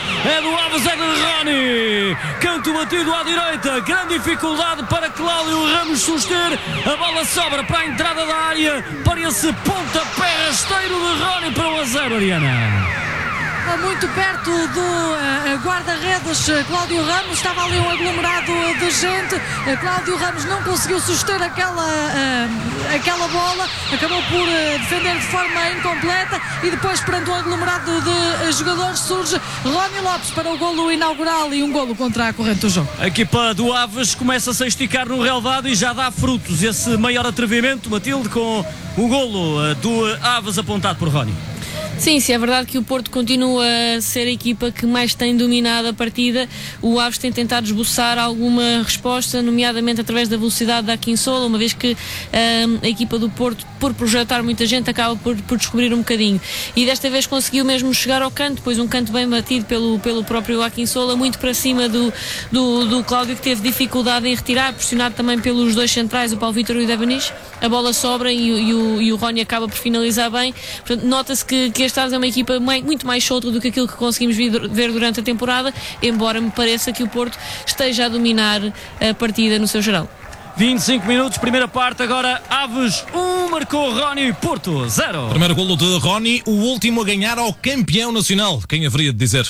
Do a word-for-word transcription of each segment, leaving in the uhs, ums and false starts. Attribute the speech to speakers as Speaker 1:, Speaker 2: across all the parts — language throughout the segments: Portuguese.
Speaker 1: é do Aves, é de Rony. Canto batido à direita, grande dificuldade para Cláudio Ramos suster. A bola sobra para a entrada da área, para esse pontapé rasteiro de Rony para o um a zero, Ariana.
Speaker 2: Muito perto do uh, guarda-redes uh, Cláudio Ramos, estava ali um aglomerado uh, de gente. uh, Cláudio Ramos não conseguiu suster aquela, uh, aquela bola, acabou por uh, defender de forma incompleta e depois, perante um aglomerado de uh, jogadores, surge Rony Lopes para o golo inaugural e um golo contra a corrente do jogo.
Speaker 1: A equipa do Aves começa-se a esticar no relvado e já dá frutos esse maior atrevimento, Matilde, com o golo uh, do Aves apontado por Rony.
Speaker 3: Sim, se é verdade que o Porto continua a ser a equipa que mais tem dominado a partida, o Aves tem tentado esboçar alguma resposta, nomeadamente através da velocidade da Akinsola, uma vez que hum, a equipa do Porto, por projetar muita gente, acaba por, por descobrir um bocadinho. E desta vez conseguiu mesmo chegar ao canto, pois um canto bem batido pelo, pelo próprio Akinsola, muito para cima do, do, do Cláudio, que teve dificuldade em retirar, pressionado também pelos dois centrais, o Paulo Vítor e o Devanish. A bola sobra e, e, o, e o Rony acaba por finalizar bem. Portanto, nota-se que, que este Aves é uma equipa muito mais solta do que aquilo que conseguimos ver durante a temporada, embora me pareça que o Porto esteja a dominar a partida no seu geral.
Speaker 1: vinte e cinco minutos, primeira parte, agora Aves um, marcou Rony, Porto zero.
Speaker 4: Primeiro golo de Rony, o último a ganhar ao campeão nacional. Quem haveria de dizer?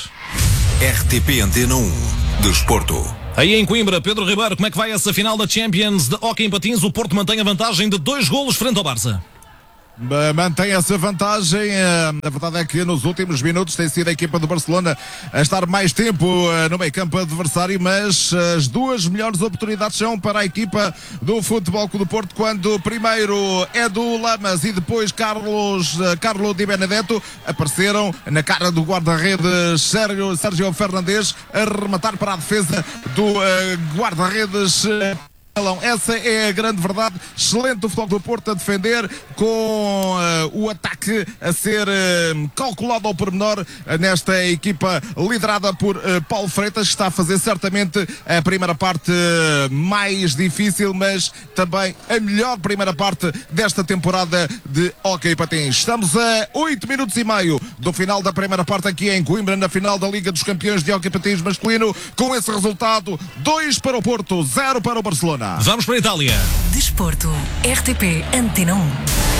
Speaker 5: R T P Antena um, Desporto.
Speaker 4: Aí em Coimbra, Pedro Ribeiro, como é que vai essa final da Champions de Hóquei em Patins? O Porto mantém a vantagem de dois golos frente ao Barça.
Speaker 6: Mantém essa vantagem. A verdade é que nos últimos minutos tem sido a equipa do Barcelona a estar mais tempo no meio campo adversário, mas as duas melhores oportunidades são para a equipa do Futebol Clube do Porto, quando primeiro Edu Lamas e depois Carlos Carlo Di Benedetto apareceram na cara do guarda-redes Sérgio, Sérgio Fernandes a rematar para a defesa do uh, guarda-redes. Essa é a grande verdade. Excelente o Futebol do Porto a defender, com uh, o ataque a ser uh, calculado ao pormenor uh, nesta equipa liderada por uh, Paulo Freitas, que está a fazer certamente a primeira parte uh, mais difícil, mas também a melhor primeira parte desta temporada de Hóquei Patins. Estamos a oito minutos e meio do final da primeira parte aqui em Coimbra, na final da Liga dos Campeões de Hóquei Patins masculino, com esse resultado: dois para o Porto, zero para o Barcelona.
Speaker 4: Vamos para a Itália.
Speaker 7: Desporto, R T P Antena um.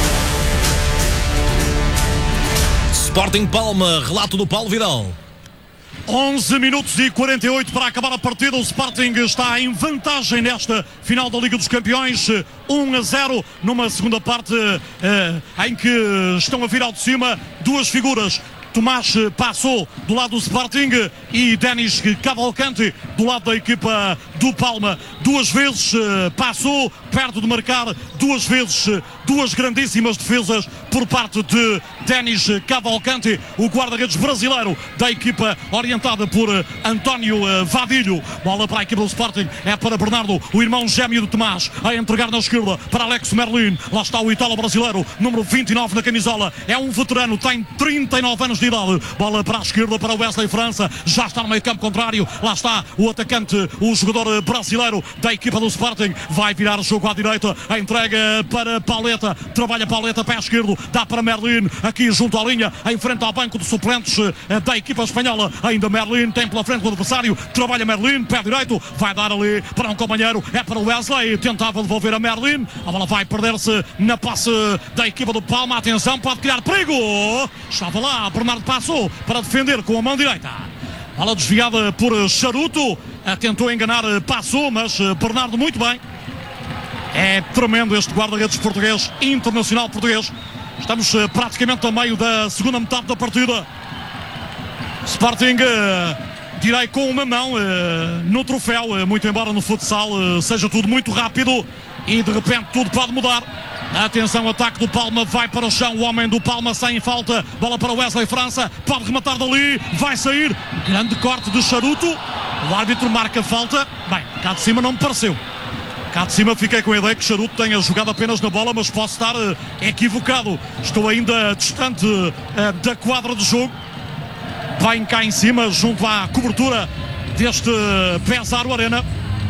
Speaker 4: Sporting Palma, relato do Paulo Vidal.
Speaker 8: onze minutos e quarenta e oito para acabar a partida. O Sporting está em vantagem nesta final da Liga dos Campeões, um a zero, numa segunda parte eh, em que estão a vir ao de cima duas figuras. Tomás Passou do lado do Sporting e Denis Cavalcante do lado da equipa do Palma. Duas vezes Passou, perto de marcar, duas vezes duas grandíssimas defesas por parte de Denis Cavalcante, o guarda-redes brasileiro da equipa orientada por António Vadilho. Bola para a equipa do Sporting, é para Bernardo, o irmão gêmeo de Tomás, a entregar na esquerda para Alex Merlin. Lá está o italo brasileiro, número vinte e nove na camisola, é um veterano, tem trinta e nove anos de idade. Bola para a esquerda para Wesley França, já está no meio campo contrário. Lá está o atacante, o jogador brasileiro da equipa do Sporting, vai virar o jogo à direita, a entrega para Pauleta, trabalha Pauleta, pé esquerdo, dá para Merlin, aqui junto à linha, em frente ao banco de suplentes da equipa espanhola. Ainda Merlin tem pela frente o adversário, trabalha Merlin, pé direito, vai dar ali para um companheiro, é para o Wesley, tentava devolver a Merlin, a bola vai perder-se na passe da equipa do Palma. Atenção, pode criar perigo, estava lá Bernardo Passou para defender com a mão direita. Bola desviada por Charuto, tentou enganar Passou, mas Bernardo muito bem. É tremendo este guarda-redes português, internacional português. Estamos praticamente a meio da segunda metade da partida. Sporting, direi com uma mão no troféu, muito embora no futsal seja tudo muito rápido e de repente tudo pode mudar. Atenção, ataque do Palma, vai para o chão, o homem do Palma sem falta, bola para Wesley França, pode rematar dali, vai sair, grande corte de Charuto, o árbitro marca falta. Bem, cá de cima não me pareceu, cá de cima fiquei com a ideia que Charuto tenha jogado apenas na bola, mas posso estar uh, equivocado, estou ainda distante uh, da quadra de jogo, bem cá em cima, junto à cobertura deste uh, Pesaro Arena.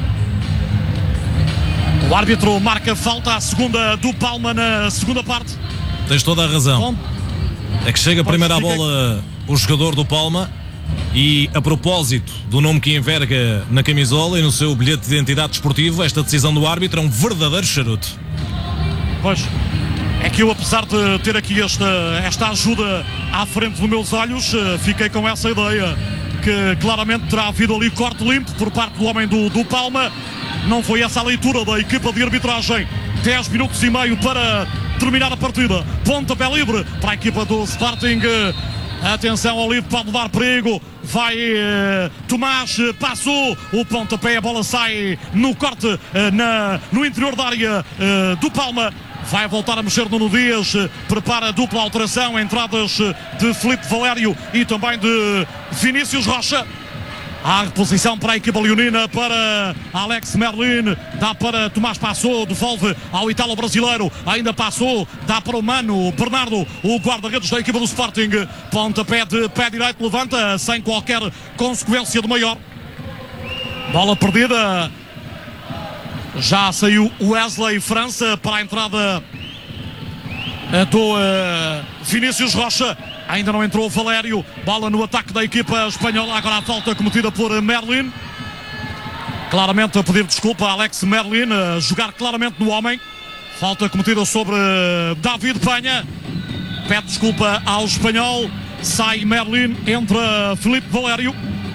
Speaker 8: O árbitro marca falta, a segunda do Palma na segunda parte.
Speaker 4: Tens toda a razão. Bom, é que chega primeiro à bola o jogador do Palma E a propósito do nome que enverga na camisola e no seu bilhete de identidade desportivo, esta decisão do árbitro é um verdadeiro charuto.
Speaker 8: Pois, é que eu, apesar de ter aqui esta, esta ajuda à frente dos meus olhos, fiquei com essa ideia que claramente terá havido ali corte limpo por parte do homem do, do Palma. Não foi essa a leitura da equipa de arbitragem. dez minutos e meio para terminar a partida. Pontapé livre para a equipa do Sporting. Atenção ao livre, pode dar perigo. Vai uh, Tomás, uh, passou o pontapé, a bola sai no corte uh, na, no interior da área uh, do Palma. Vai voltar a mexer Nuno Dias, uh, prepara a dupla alteração, entradas uh, de Filipe Valério e também de Vinícius Rocha. Há reposição para a equipa leonina, para Alex Merlin, dá para Tomás Passou, devolve ao italo-brasileiro, ainda Passou, dá para o Mano Bernardo, o guarda-redes da equipa do Sporting. Pontapé de pé direito, levanta sem qualquer consequência de maior. Bola perdida. Já saiu Wesley França para a entrada do uh, Vinícius Rocha. Ainda não entrou o Valério. Bola no ataque da equipa espanhola. Agora a falta cometida por Merlin. Claramente a pedir desculpa a Alex Merlin. A jogar claramente no homem. Falta cometida sobre David Penha. Pede desculpa ao espanhol. Sai Merlin. Entra Filipe Valério.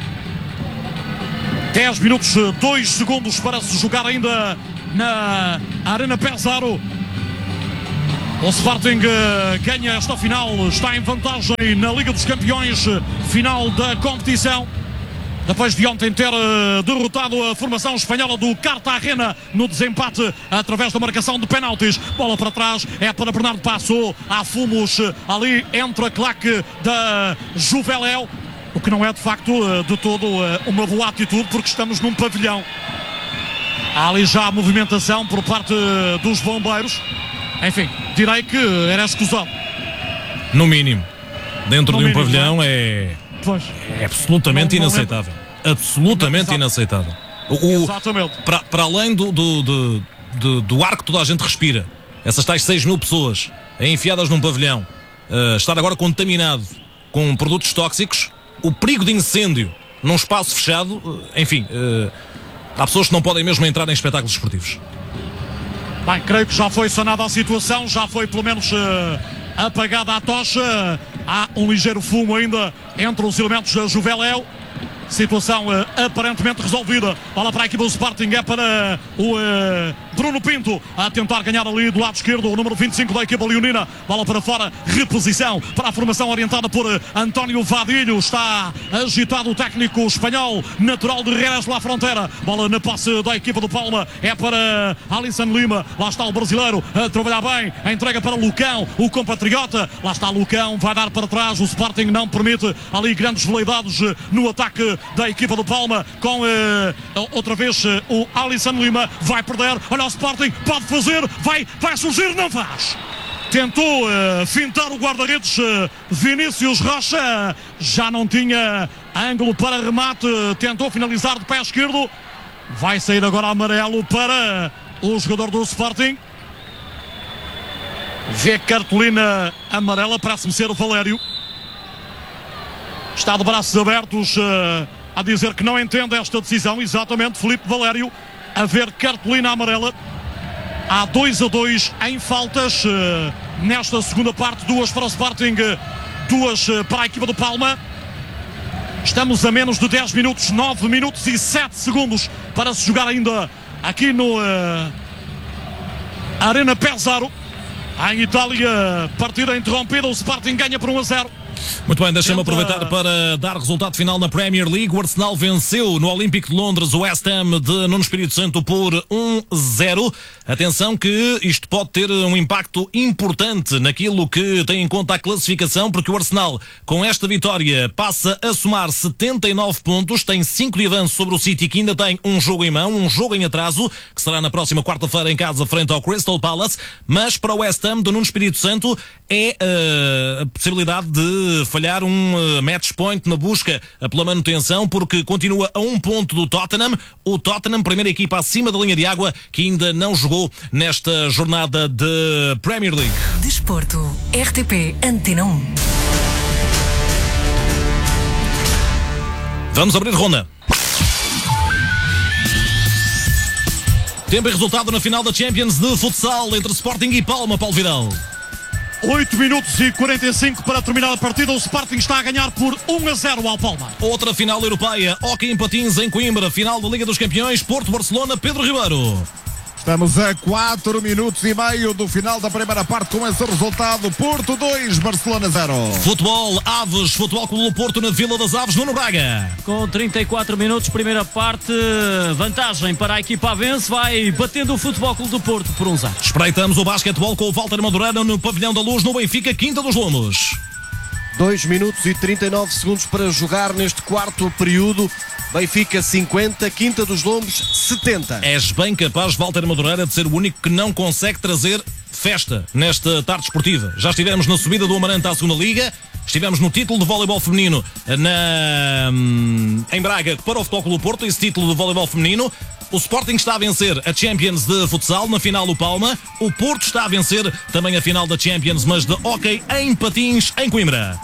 Speaker 8: dez minutos, dois segundos para se jogar ainda na Arena Pesaro. O Sporting uh, ganha esta final, está em vantagem na Liga dos Campeões, final da competição. Depois de ontem ter uh, derrotado a formação espanhola do Cartagena no desempate através da marcação de penaltis. Bola para trás, é para Bernardo Passou. Há fumos uh, ali entre a claque da Juveléu. O que não é de facto uh, de todo uh, uma boa atitude, porque estamos num pavilhão. Há ali já a movimentação por parte uh, dos bombeiros. Enfim, direi que era escusado.
Speaker 4: No mínimo. Dentro
Speaker 8: no
Speaker 4: de um
Speaker 8: mínimo,
Speaker 4: pavilhão é, é absolutamente não, não inaceitável. É... Absolutamente não, inaceitável. O,
Speaker 8: Exatamente.
Speaker 4: Para, para além do, do, do, do, do ar que toda a gente respira, essas tais seis mil pessoas enfiadas num pavilhão, uh, estar agora contaminado com produtos tóxicos, o perigo de incêndio num espaço fechado, uh, enfim, uh, há pessoas que não podem mesmo entrar em espetáculos esportivos.
Speaker 8: Bem, creio que já foi sanada a situação, já foi pelo menos uh, apagada a tocha. Há um ligeiro fumo ainda entre os elementos da Juveléu. Situação uh, aparentemente resolvida. Bola para a equipa do Sporting, é para o uh, Bruno Pinto a tentar ganhar ali do lado esquerdo, o número vinte e cinco da equipa leonina. Bola para fora, reposição para a formação orientada por uh, António Vadilho. Está agitado o técnico espanhol, natural de Jerez La Frontera. Bola na posse da equipa do Palma, é para Alisson Lima. Lá está o brasileiro a trabalhar bem, a entrega para Lucão, o compatriota. Lá está Lucão, vai dar para trás. O Sporting não permite ali grandes veleidades uh, no ataque da equipa do Palma, com uh, outra vez uh, o Alisson Lima. Vai perder, olha o Sporting, pode fazer, vai, vai surgir, não faz. Tentou uh, fintar o guarda-redes uh, Vinícius Rocha, já não tinha ângulo para remate, tentou finalizar de pé esquerdo. Vai sair agora amarelo para o jogador do Sporting. Vê cartolina amarela, parece-me ser o Valério. Está de braços abertos uh, a dizer que não entende esta decisão. Exatamente, Filipe Valério a ver cartolina amarela. Há dois a dois em faltas uh, nesta segunda parte. Duas para o Sporting, uh, duas uh, para a equipa do Palma. Estamos a menos de dez minutos, nove minutos e sete segundos para se jogar ainda aqui no uh, Arena Pesaro. Em Itália, partida interrompida. O Sporting ganha por um a zero.
Speaker 4: Muito bem, deixa-me aproveitar para dar resultado final na Premier League. O Arsenal venceu no Olímpico de Londres o West Ham de Nuno Espírito Santo por um a zero. Atenção que isto pode ter um impacto importante naquilo que tem em conta a classificação, porque o Arsenal, com esta vitória, passa a somar setenta e nove pontos, tem cinco de avanço sobre o City, que ainda tem um jogo em mão, um jogo em atraso, que será na próxima quarta-feira em casa frente ao Crystal Palace. Mas para o West Ham de Nuno Espírito Santo é uh, a possibilidade de falhar um uh, match point na busca uh, pela manutenção, porque continua a um ponto do Tottenham. O Tottenham, primeira equipa acima da linha de água, que ainda não jogou nesta jornada de Premier League.
Speaker 7: Desporto, R T P Antena um.
Speaker 4: Vamos abrir ronda. Tempo e resultado na final da Champions de futsal entre Sporting e Palma, Paulo Vidal.
Speaker 8: oito minutos e quarenta e cinco para terminar a partida. O Sporting está a ganhar por um a zero ao Palma.
Speaker 4: Outra final europeia, hóquei em patins em Coimbra, final da Liga dos Campeões, Porto-Barcelona, Pedro Ribeiro.
Speaker 6: Estamos a quatro minutos e meio do final da primeira parte com esse resultado. Porto dois, Barcelona zero.
Speaker 4: Futebol, Aves, Futebol Clube do Porto na Vila das Aves, Nuno Braga.
Speaker 1: Com trinta e quatro minutos, primeira parte, vantagem para a equipa avense, vai batendo o Futebol Clube do Porto por um zero.
Speaker 4: Espreitamos o basquetebol com o Walter Madurano no Pavilhão da Luz, no Benfica, Quinta dos Lomos.
Speaker 9: dois minutos e trinta e nove segundos para jogar neste quarto período. Benfica cinquenta, Quinta dos Lombos setenta.
Speaker 4: És bem capaz, Walter Madureira, de ser o único que não consegue trazer festa nesta tarde esportiva. Já estivemos na subida do Amarante à segunda Liga, estivemos no título de voleibol feminino na... em Braga para o Futebol Clube do Porto, esse título de voleibol feminino. O Sporting está a vencer a Champions de futsal na final do Palma. O Porto está a vencer também a final da Champions, mas de hóquei em patins em Coimbra.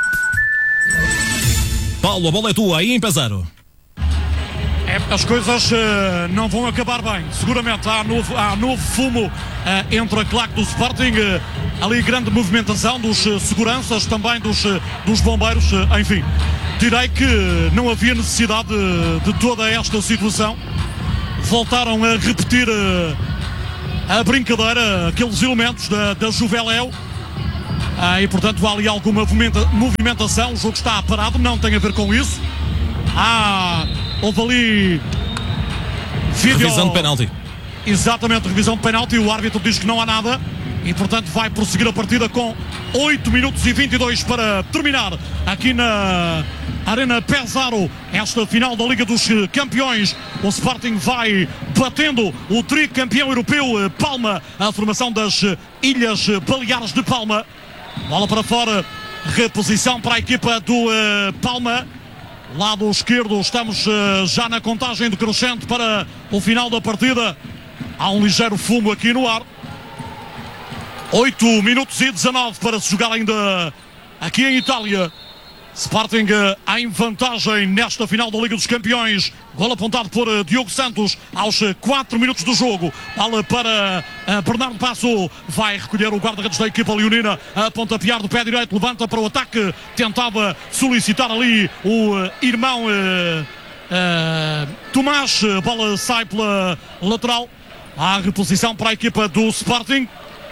Speaker 4: Paulo, a bola é tua aí em Pesaro.
Speaker 8: É, as coisas uh, não vão acabar bem. Seguramente há novo, há novo fumo uh, entre a claque do Sporting. Uh, ali grande movimentação dos uh, seguranças, também dos, uh, dos bombeiros. Uh, enfim, direi que não havia necessidade de, de toda esta situação. Voltaram a repetir uh, a brincadeira, aqueles elementos da, da Juveléu. Uh, e portanto há ali alguma movimenta, movimentação. O jogo está parado, não tem a ver com isso. Há... Houve ali vídeo...
Speaker 4: Revisão de penalti.
Speaker 8: Exatamente, revisão de penalti. O árbitro diz que não há nada e, portanto, vai prosseguir a partida com oito minutos e vinte e dois para terminar aqui na Arena Pesaro. Esta final da Liga dos Campeões. O Sporting vai batendo o tricampeão europeu Palma, a formação das Ilhas Baleares de Palma. Bola para fora, reposição para a equipa do uh, Palma. Lado esquerdo, estamos uh, já na contagem decrescente para o final da partida. Há um ligeiro fumo aqui no ar. oito minutos e dezanove para se jogar ainda aqui em Itália. Sporting uh, em vantagem nesta final da Liga dos Campeões. Gol apontado por uh, Diogo Santos aos quatro minutos do jogo. Bola para uh, Bernardo Passo. Vai recolher o guarda-redes da equipa leonina. A pontapear do pé direito. Levanta para o ataque. Tentava solicitar ali o uh, irmão uh, uh, Tomás. A bola sai pela lateral. Há reposição para a equipa do Sporting.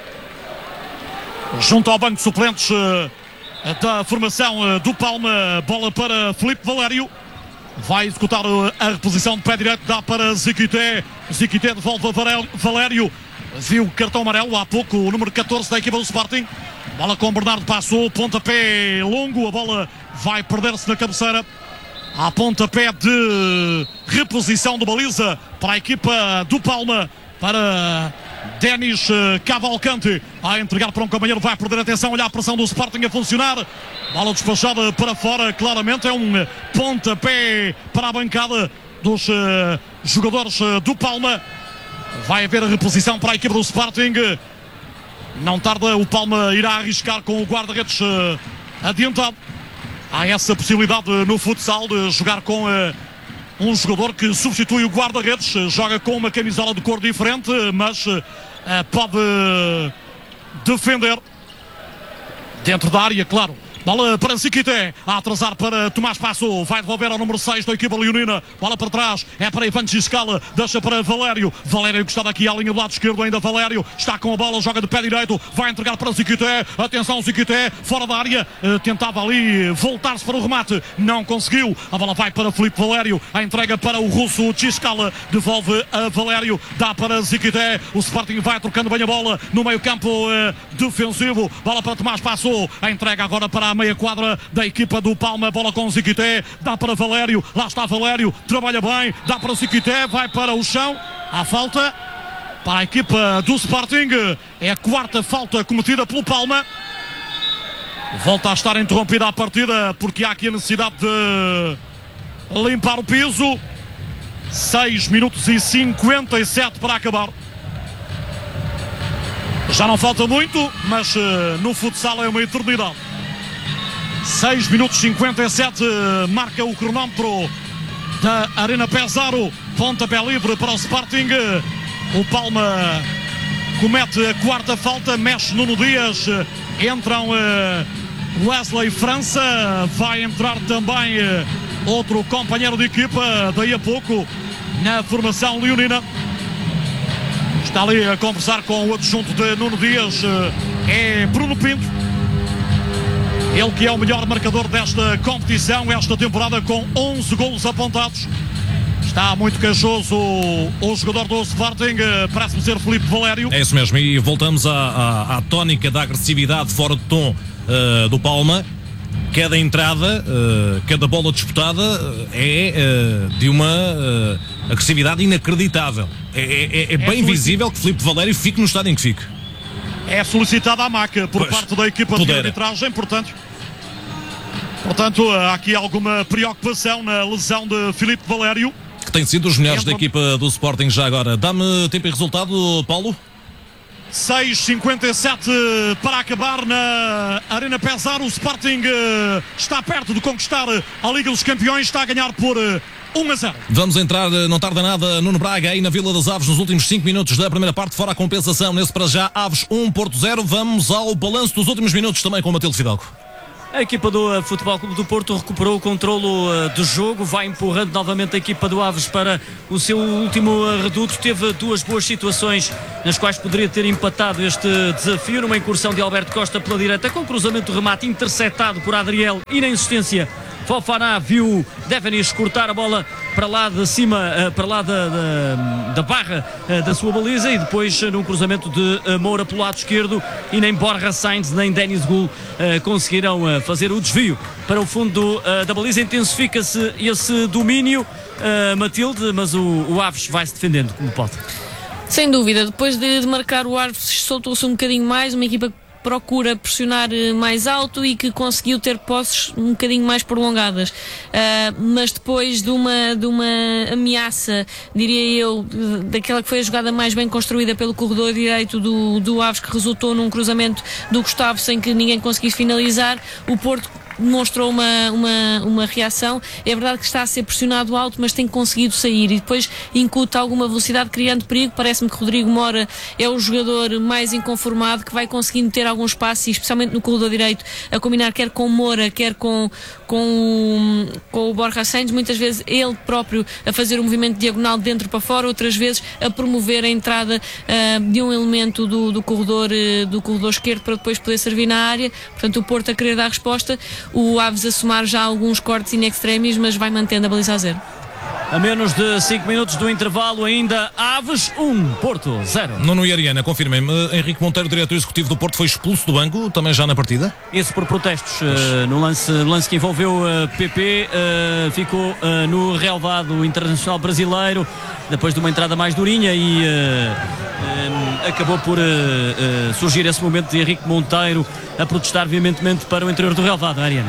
Speaker 8: Junto ao banco de suplentes uh, da formação do Palma. Bola para Filipe Valério. Vai executar a reposição de pé direito. Dá para Ziquité. Ziquité devolve a Valério. Viu o cartão amarelo há pouco, o número catorze da equipa do Sporting. Bola com Bernardo Passou. Pontapé longo. A bola vai perder-se na cabeceira. Há pontapé de reposição de baliza para a equipa do Palma. Para Denis Cavalcante a entregar para um companheiro, vai perder atenção, olha a pressão do Sporting a funcionar, bola despachada para fora, claramente é um pontapé para a bancada dos uh, jogadores uh, do Palma. Vai haver a reposição para a equipe do Sporting, não tarda, o Palma irá arriscar com o guarda-redes uh, adiantado. Há essa possibilidade uh, no futsal de jogar com uh, um jogador que substitui o guarda-redes, joga com uma camisola de cor diferente, mas uh, pode defender dentro da área, claro. Bola para Ziquité, a atrasar para Tomás Passo, vai devolver ao número seis da equipa leonina, bola para trás, é para Ivan Giscala, deixa para Valério, Valério que está daqui à linha do lado esquerdo, ainda Valério, está com a bola, joga de pé direito, vai entregar para Ziquité, atenção Ziquité, fora da área, tentava ali voltar-se para o remate, não conseguiu, a bola vai para Filipe Valério, a entrega para o russo Giscala, devolve a Valério, dá para Ziquité, o Sporting vai trocando bem a bola, no meio campo eh, defensivo, bola para Tomás Passo, a entrega agora para a meia quadra da equipa do Palma, bola com Ziquité, dá para Valério, lá está Valério, trabalha bem, dá para Ziquité, vai para o chão, há falta para a equipa do Sporting, é a quarta falta cometida pelo Palma, volta a estar interrompida a partida porque há aqui a necessidade de limpar o piso. Seis minutos e cinquenta e sete para acabar. Já não falta muito, mas uh, no futsal é uma eternidade. seis minutos e cinquenta e sete marca o cronómetro da Arena Pesaro. Pontapé livre para o Sporting. O Palma comete a quarta falta, mexe Nuno Dias, entram uh, Wesley França, vai entrar também uh, outro companheiro de equipa, daí a pouco na formação leonina. Está ali a conversar com o adjunto de Nuno Dias, uh, é Bruno Pinto, ele que é o melhor marcador desta competição, esta temporada, com onze golos apontados. Está muito queixoso o, o jogador do Sporting, parece-me ser Filipe Valério.
Speaker 4: É isso mesmo, e voltamos à, à, à tónica da agressividade fora de tom uh, do Palma. Cada entrada, uh, cada bola disputada uh, é uh, de uma uh, agressividade inacreditável. É, é, é bem é visível que Filipe Valério fique no estado em que fique.
Speaker 8: É solicitada a maca por pois, parte da equipa pudera. de arbitragem, portanto... Portanto, há aqui alguma preocupação na lesão de Filipe Valério,
Speaker 4: que tem sido os melhores Entra... da equipa do Sporting já agora. Dá-me tempo e resultado, Paulo.
Speaker 8: seis e cinquenta e sete para acabar na Arena Pesaro. O Sporting está perto de conquistar a Liga dos Campeões, está a ganhar por um a zero.
Speaker 4: Vamos entrar, não tarda nada, Nuno Braga, aí na Vila das Aves, nos últimos cinco minutos da primeira parte, fora a compensação. Nesse para já, Aves um, Porto zero. Vamos ao balanço dos últimos minutos também com o Matilde Fidalgo.
Speaker 1: A equipa do Futebol Clube do Porto recuperou o controlo do jogo, vai empurrando novamente a equipa do Aves para o seu último reduto. Teve duas boas situações nas quais poderia ter empatado este desafio, numa incursão de Alberto Costa pela direita, com cruzamento de remate interceptado por Adriel, e na insistência Fofana viu Devenis cortar a bola para lá de cima, para lá da, da, da barra da sua baliza, e depois num cruzamento de Moura pelo lado esquerdo, e nem Borja Sainz nem Denis Gul conseguiram fazer o desvio para o fundo da baliza. Intensifica-se esse domínio, Matilde, mas o, o Aves vai-se defendendo como pode.
Speaker 3: Sem dúvida, depois de, de marcar o Aves, soltou-se um bocadinho mais, uma equipa procura pressionar mais alto e que conseguiu ter posses um bocadinho mais prolongadas, uh, mas depois de uma, de uma ameaça, diria eu, daquela que foi a jogada mais bem construída pelo corredor direito do, do Aves, que resultou num cruzamento do Gustavo sem que ninguém conseguisse finalizar, o Porto demonstrou uma, uma, uma reação. É verdade que está a ser pressionado alto, mas tem conseguido sair e depois incuta alguma velocidade, criando perigo. Parece-me que Rodrigo Mora é o jogador mais inconformado, que vai conseguindo ter algum espaço, e especialmente no corredor direito, a combinar quer com Mora, quer com, com, com o Borja Sainz, muitas vezes ele próprio a fazer um movimento diagonal de dentro para fora, outras vezes a promover a entrada uh, de um elemento do, do, corredor, uh, do corredor esquerdo para depois poder servir na área. Portanto, o Porto a querer dar resposta, o Aves a somar já alguns cortes in extremis, mas vai mantendo a baliza a zero.
Speaker 1: A menos de cinco minutos do intervalo ainda, Aves um, Porto zero.
Speaker 4: Nuno e Ariana, confirmem-me, Henrique Monteiro, diretor executivo do Porto, foi expulso do banco, também já na partida?
Speaker 1: Isso por protestos, uh, no lance, lance que envolveu uh, P P, uh, ficou uh, no relvado internacional brasileiro, depois de uma entrada mais durinha, e uh, uh, acabou por uh, uh, surgir esse momento de Henrique Monteiro a protestar veementemente para o interior do relvado. Ariana.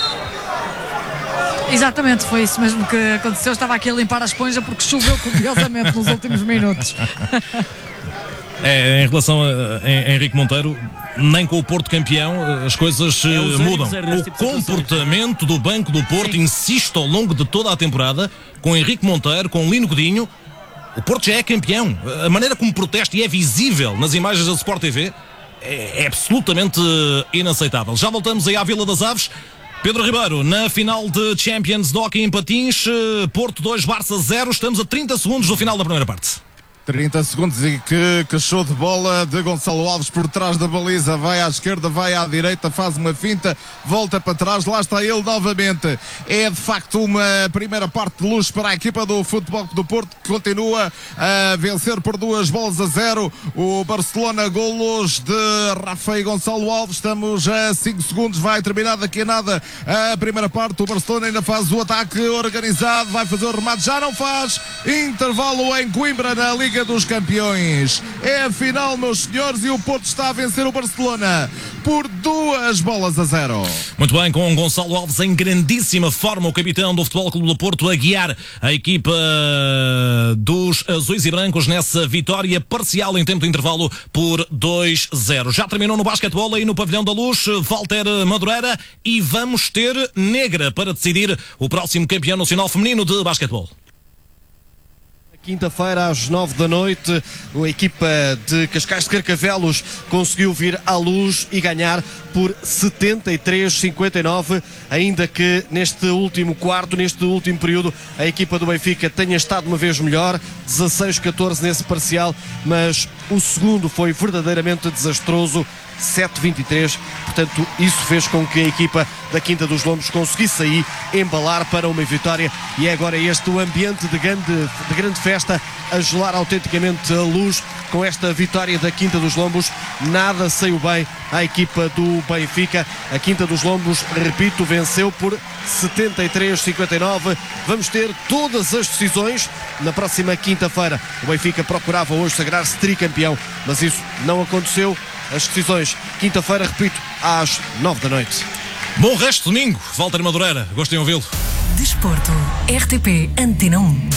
Speaker 2: Exatamente, foi isso mesmo que aconteceu. Estava aqui a limpar a esponja porque choveu copiosamente nos últimos minutos.
Speaker 4: É, em relação a, a Henrique Monteiro, nem com o Porto campeão as coisas é mudam. O tipo comportamento do banco do Porto, sim, insiste ao longo de toda a temporada, com Henrique Monteiro, com Lino Godinho. O Porto já é campeão. A maneira como protesta, e é visível nas imagens da Sport T V, é, é absolutamente inaceitável. Já voltamos aí à Vila das Aves. Pedro Ribeiro, na final de Champions de Hockey em Patins, Porto dois, Barça zero, estamos a trinta segundos do final da primeira parte.
Speaker 6: trinta segundos e que, que show de bola de Gonçalo Alves por trás da baliza, vai à esquerda, vai à direita, faz uma finta, volta para trás, lá está ele novamente. É de facto uma primeira parte de luz para a equipa do Futebol do Porto, que continua a vencer por duas bolas a zero. O Barcelona, golos de Rafa e Gonçalo Alves. Estamos a cinco segundos, vai terminar daqui a nada a primeira parte. O Barcelona ainda faz o ataque organizado, vai fazer o remate, já não faz. Intervalo em Coimbra, na Liga Liga dos Campeões. É a final, meus senhores, e o Porto está a vencer o Barcelona por duas bolas a zero.
Speaker 4: Muito bem, com Gonçalo Alves em grandíssima forma, o capitão do Futebol Clube do Porto a guiar a equipa dos azuis e brancos nessa vitória parcial em tempo de intervalo por dois a zero. Já terminou no basquetebol aí no Pavilhão da Luz, Walter Madureira, e vamos ter negra para decidir o próximo campeão nacional feminino de basquetebol.
Speaker 9: Quinta-feira, às nove da noite, a equipa de Cascais de Carcavelos conseguiu vir à Luz e ganhar por setenta e três a cinquenta e nove, ainda que neste último quarto, neste último período, a equipa do Benfica tenha estado uma vez melhor, dezasseis a catorze nesse parcial, mas o segundo foi verdadeiramente desastroso, sete a vinte e três, portanto isso fez com que a equipa da Quinta dos Lombos conseguisse aí embalar para uma vitória, e é agora este o ambiente de grande, de grande festa a gelar autenticamente a Luz com esta vitória da Quinta dos Lombos. Nada saiu bem à equipa do Benfica. A Quinta dos Lombos, repito, venceu por setenta e três a cinquenta e nove. Vamos ter todas as decisões na próxima quinta-feira. O Benfica procurava hoje sagrar-se tricampeão, mas isso não aconteceu. As decisões, quinta-feira, repito, às nove da noite.
Speaker 4: Bom resto de domingo, Walter Madureira, gostem de ouvi-lo.
Speaker 7: Desporto, R T P Antena um.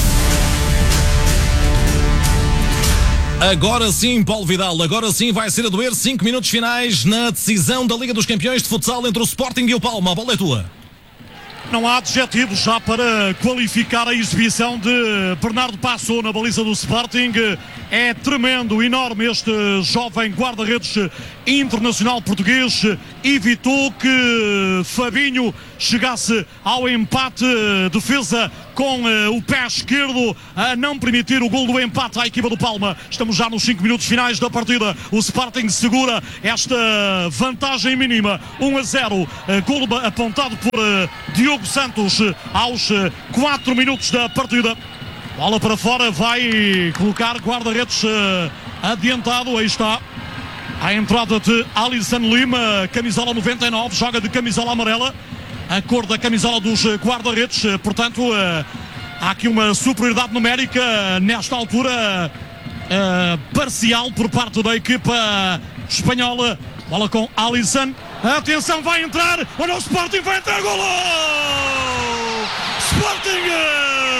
Speaker 4: Agora sim, Paulo Vidal, agora sim vai ser a doer. cinco minutos finais na decisão da Liga dos Campeões de futsal entre o Sporting e o Palma. A bola é tua.
Speaker 8: Não há adjetivos já para qualificar a exibição de Bernardo Passo na baliza do Sporting. É tremendo, enorme este jovem guarda-redes internacional português. Evitou que Fabinho chegasse ao empate, defesa com uh, o pé esquerdo a não permitir o gol do empate à equipa do Palma. Estamos já nos cinco minutos finais da partida. O Sporting segura esta vantagem mínima, um a zero. Uh, gol apontado por uh, Diogo Santos uh, aos uh, quatro minutos da partida. Bola para fora, vai colocar guarda-redes uh, adiantado. Aí está a entrada de Alisson Lima, camisola noventa e nove, joga de camisola amarela, a cor da camisola dos guarda-redes. Portanto, uh, há aqui uma superioridade numérica nesta altura, uh, parcial por parte da equipa espanhola. Bola com Alisson, atenção, vai entrar, olha o Sporting, vai entrar, golo! Sporting!